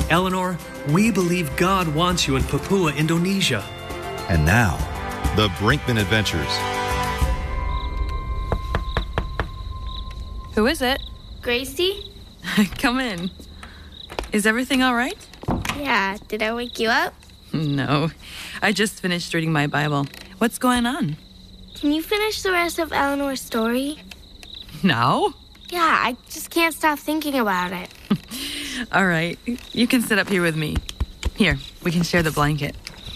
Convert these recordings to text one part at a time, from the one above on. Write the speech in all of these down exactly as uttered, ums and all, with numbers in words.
Eleanor, we believe God wants you in Papua, Indonesia. And now, The Brinkman Adventures. Who is it? Gracie? Come in. Is everything all right? Yeah, did I wake you up? No. I just finished reading my Bible. What's going on? Can you finish the rest of Eleanor's story? Now? Yeah, I just can't stop thinking about it. All right. You can sit up here with me. Here, we can share the blanket.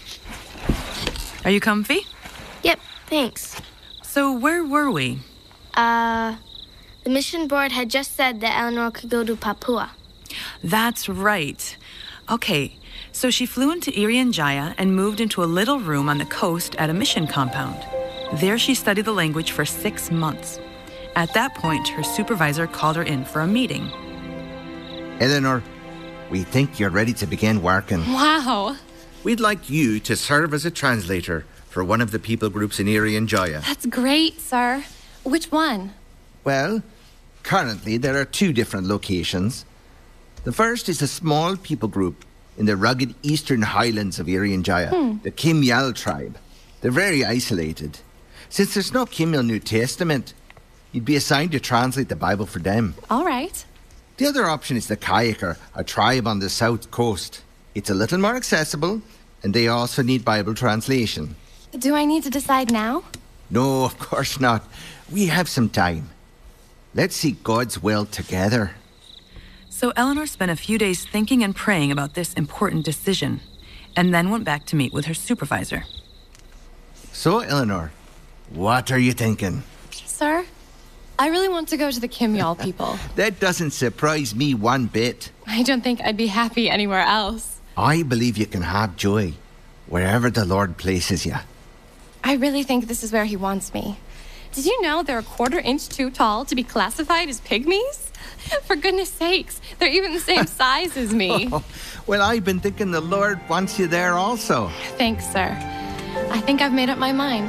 Are you comfy? Yep, thanks. So where were we? Uh, the mission board had just said that Eleanor could go to Papua. That's right. Okay, so she flew into Irian Jaya and moved into a little room on the coast at a mission compound. There she studied the language for six months. At that point, her supervisor called her in for a meeting. Eleanor, we think you're ready to begin working. Wow. We'd like you to serve as a translator for one of the people groups in Irian Jaya. That's great, sir. Which one? Well, currently there are two different locations. The first is a small people group in the rugged eastern highlands of Irian Jaya, hmm. the Kimyal tribe. They're very isolated. Since there's no Kimyal New Testament, you'd be assigned to translate the Bible for them. All right. The other option is the Kayaker, a tribe on the south coast. It's a little more accessible, and they also need Bible translation. Do I need to decide now? No, of course not. We have some time. Let's seek God's will together. So Eleanor spent a few days thinking and praying about this important decision, and then went back to meet with her supervisor. So, Eleanor, what are you thinking? Sir, I really want to go to the Kimyal people. That doesn't surprise me one bit. I don't think I'd be happy anywhere else. I believe you can have joy wherever the Lord places you. I really think this is where he wants me. Did you know they're a quarter inch too tall to be classified as pygmies? For goodness sakes, they're even the same size as me. Oh, well, I've been thinking the Lord wants you there also. Thanks, sir. I think I've made up my mind.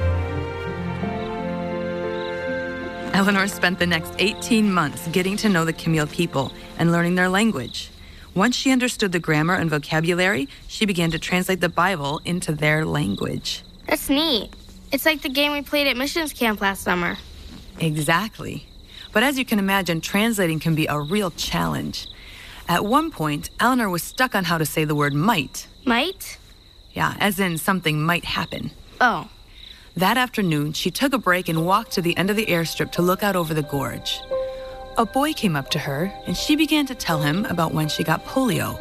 Eleanor spent the next eighteen months getting to know the Kimyal people and learning their language. Once she understood the grammar and vocabulary, she began to translate the Bible into their language. That's neat. It's like the game we played at missions camp last summer. Exactly. But as you can imagine, translating can be a real challenge. At one point, Eleanor was stuck on how to say the word might. Might? Yeah, as in something might happen. Oh. That afternoon, she took a break and walked to the end of the airstrip to look out over the gorge. A boy came up to her, and she began to tell him about when she got polio.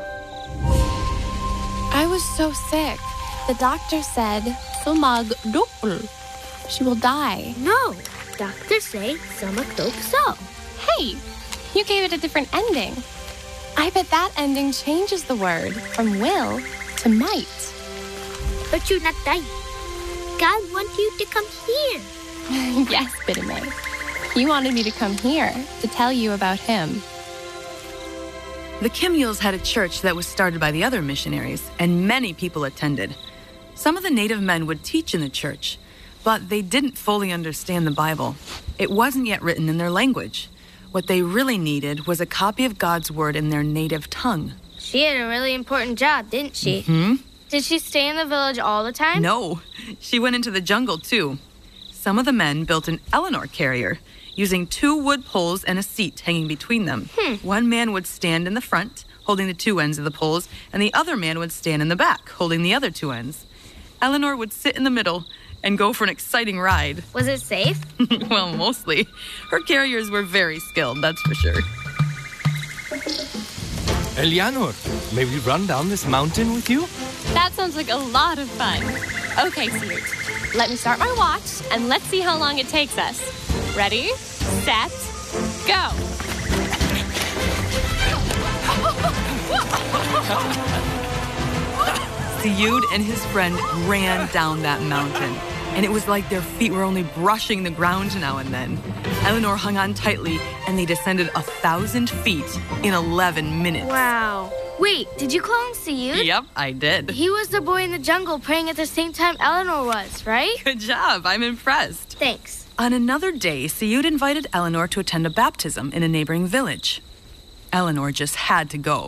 I was so sick. The doctor said, "Sumag dupl." She will die. No, doctors say sumakdokso. Hey, you gave it a different ending. I bet that ending changes the word from will to might. But you're not dying. God wants you to come here. Yes, Bidame. He wanted me to come here to tell you about him. The Kimyals had a church that was started by the other missionaries, and many people attended. Some of the native men would teach in the church, but they didn't fully understand the Bible. It wasn't yet written in their language. What they really needed was a copy of God's word in their native tongue. She had a really important job, didn't she? Hmm? Did she stay in the village all the time? No, she went into the jungle too. Some of the men built an Eleanor carrier, using two wood poles and a seat hanging between them. Hmm. One man would stand in the front, holding the two ends of the poles, and the other man would stand in the back, holding the other two ends. Eleanor would sit in the middle and go for an exciting ride. Was it safe? Well, mostly. Her carriers were very skilled, that's for sure. Eleanor, may we run down this mountain with you? That sounds like a lot of fun. Okay, Siut. Let me start my watch, and let's see how long it takes us. Ready, set, go. Siut and his friend ran down that mountain, and it was like their feet were only brushing the ground now and then. Eleanor hung on tightly, and they descended a thousand feet in eleven minutes. Wow. Wait, did you call him Siut? Yep, I did. He was the boy in the jungle praying at the same time Eleanor was, right? Good job. I'm impressed. Thanks. On another day, Siut invited Eleanor to attend a baptism in a neighboring village. Eleanor just had to go.